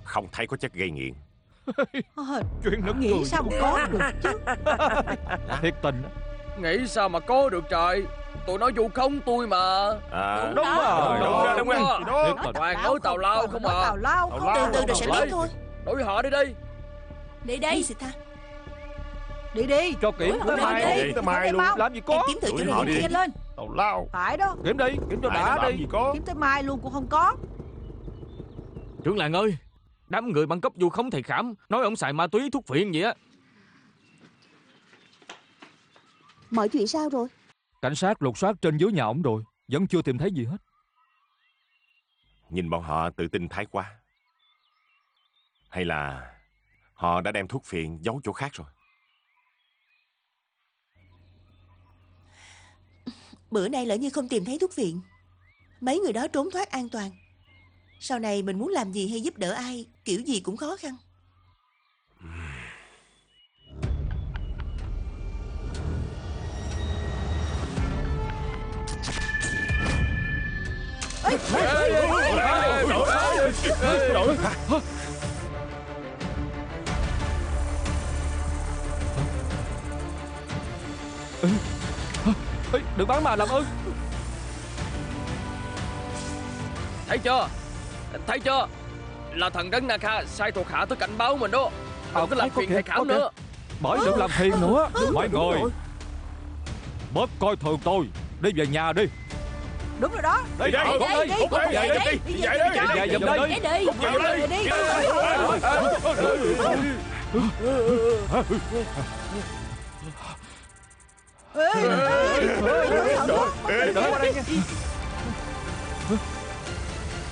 không thấy có chất gây nghiện. Chuyện nực Nghĩ cười. sao mà có được chứ. Thiệt tình á. Nghĩ sao mà có được trời. Tụi nó vu khống tôi mà. À, Đúng rồi. đúng rồi. Thiệt tình. Toàn nói tào lao không à. Tào lao không. Từ từ rồi sẽ biết thôi. Đuổi họ đi đi. Đi đây Sita. Đi đi. Cho kiểm tới mai. Đi tới mai luôn. Làm gì Em có. kiếm từ chỗ Đuổi này họ đi. đi. Nhanh lên. Tào lao. Phải đó. Kiểm đi. Kiểm cho Ai đã làm đi. gì có. Kiếm tới mai luôn cũng không có. Trưởng làng ơi, đám người băng cấp vu khống thầy Khảm, nói ông xài ma túy thuốc phiện vậy á. Mọi chuyện sao rồi? Cảnh sát lục soát trên dưới nhà ổng rồi, vẫn chưa tìm thấy gì hết. Nhìn bọn họ tự tin thái quá. Hay là họ đã đem thuốc phiện giấu chỗ khác rồi? Bữa nay lỡ như không tìm thấy thuốc viện, mấy người đó trốn thoát an toàn. Sau này mình muốn làm gì hay giúp đỡ ai, kiểu gì cũng khó khăn. Ê, đừng bắn mà làm ơn. Thấy chưa? Thấy chưa? Là thằng Đấng Na Kha sai thuộc hạ tới cảnh báo mình đó. Đừng có làm phiền thầy Khảm nữa. Bởi đừng làm phiền nữa. Mọi người bớt coi thường tôi. Đi về nhà đi. Đúng rồi đó. Đi đây, đi. đi, Đi đi, về đi, đi. đi, dậy đi. Về giùm đi. Đi. Vào đi. Ê, Đỡ qua đây nha.